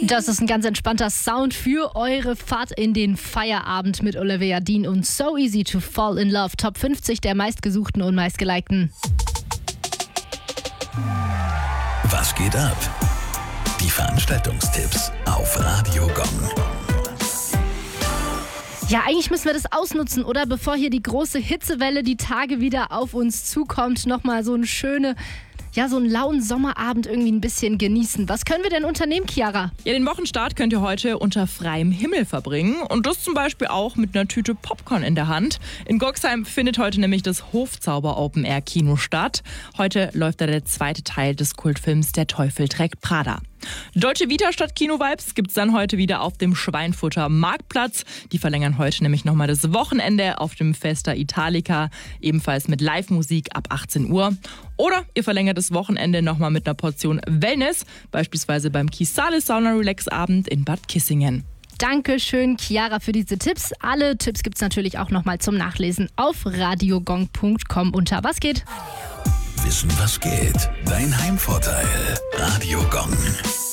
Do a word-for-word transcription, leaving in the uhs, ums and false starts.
Das ist ein ganz entspannter Sound für eure Fahrt in den Feierabend mit Olivia Dean und So Easy to Fall in Love. Top fünfzig der meistgesuchten und meistgelikten. Was geht ab? Die Veranstaltungstipps auf Radio Gong. Ja, eigentlich müssen wir das ausnutzen, oder? Bevor hier die große Hitzewelle die Tage wieder auf uns zukommt, nochmal so eine schöne... Ja, so einen lauen Sommerabend irgendwie ein bisschen genießen. Was können wir denn unternehmen, Chiara? Ja, den Wochenstart könnt ihr heute unter freiem Himmel verbringen. Und das zum Beispiel auch mit einer Tüte Popcorn in der Hand. In Goxheim findet heute nämlich das Hofzauber Open Air Kino statt. Heute läuft da der zweite Teil des Kultfilms Der Teufel trägt Prada. Deutsche Vita statt Kino-Vibes gibt's dann heute wieder auf dem Schweinfurter Marktplatz. Die verlängern heute nämlich nochmal das Wochenende auf dem Festa Italica, ebenfalls mit Live-Musik ab achtzehn Uhr. Oder ihr verlängert das Wochenende nochmal mit einer Portion Wellness, beispielsweise beim Kisales Sauna Relax Abend in Bad Kissingen. Dankeschön, Chiara, für diese Tipps. Alle Tipps gibt's natürlich auch nochmal zum Nachlesen auf radiogong punkt com unter Was geht? Wissen, was geht? Dein Heimvorteil. Radio Gong.